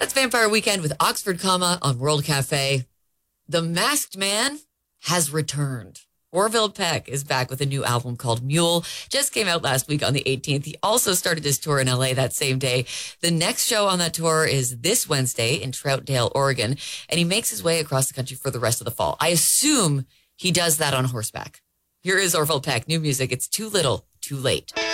That's Vampire Weekend with Oxford Comma on World Cafe. The Masked Man has returned. Orville Peck is back with a new album called Mule. Just came out last week on the 18th. He also started his tour in LA that same day. The next show on that tour is this Wednesday in Troutdale, Oregon, and he makes his way across the country for the rest of the fall. I assume he does that on horseback. Here is Orville Peck, new music. It's Too Little, Too Late.